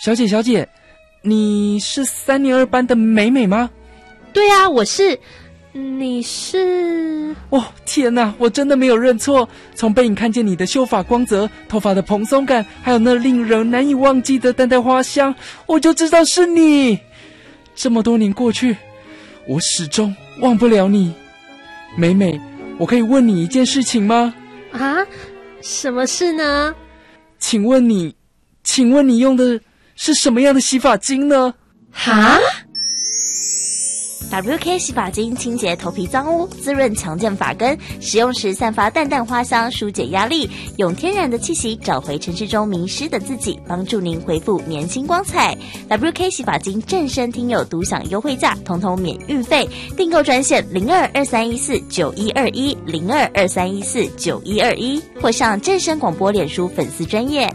小姐，你是3年2班的美美吗？ 对啊，我是。你是？ 哦，天哪，我真的没有认错。从背影看见你的秀发光泽、头发的蓬松感，还有那令人难以忘记的淡淡花香，我就知道是你。这么多年过去，我始终忘不了你。美美，我可以问你一件事情吗？ 啊？什么事呢？ 请问你用的是什么样的洗发精呢？ 哈 ？WK 洗发精清洁头皮脏污，滋润强健发根，使用时散发淡淡花香，疏解压力，用天然的气息找回城市中迷失的自己，帮助您恢复年轻光彩。WK 洗发精正身听友独享优惠价，统统免运费，订购专线02231491210223149121，或上正声广播脸书粉丝专页。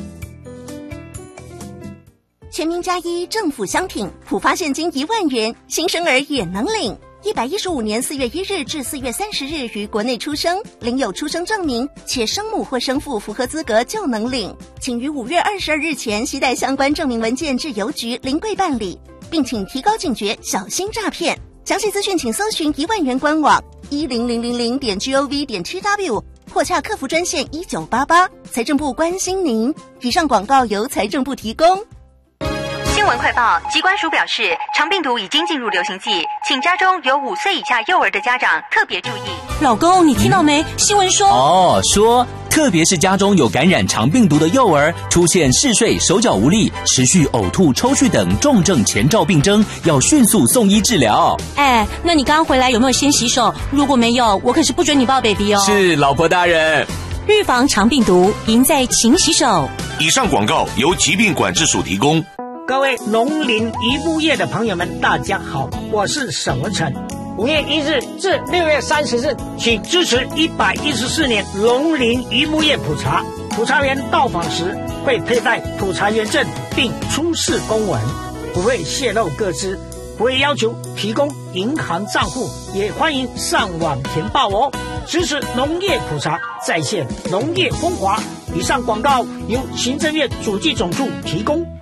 全民+1政府相挺，普发现金1万元，新生儿也能领。115年4月1日至4月30日于国内出生，领有出生证明，且生母或生父符合资格就能领。请于5月22日前携带相关证明文件至邮局临柜办理，并请提高警觉，小心诈骗。详细资讯请搜寻1万元官网10000.gov.tw 或洽客服专线1988。财政部关心您。以上广告由财政部提供。 新闻快报，疾管署表示，肠病毒已经进入流行季，请家中有5岁以下幼儿的家长特别注意。 老公，你听到没？新闻说说特别是家中有感染肠病毒的幼儿，出现嗜睡、手脚无力、持续呕吐、抽搐等重症前兆病征，要迅速送医治疗。 那你刚刚回来有没有先洗手？如果没有，我可是不准你抱 baby 哦。 是，老婆大人。 预防肠病毒，赢在勤洗手。 以上广告由疾病管制署提供。 各位农林渔牧业的朋友们，大家好，我是沈文成。5月1日至6月30日，请支持114年农林渔牧业普查。普查员到访时会佩戴普查员证，并出示公文，不会泄露个资，不会要求提供银行账户，也欢迎上网填报哦。支持农业普查，再现农业风华。以上广告由行政院主计总处提供。